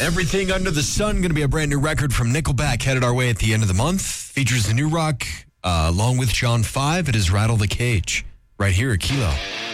Everything Under the Sun, going to be a brand new record from Nickelback headed our way at the end of the month. Features the new rock along with John 5. It is Rattle the Cage right here at Kilo.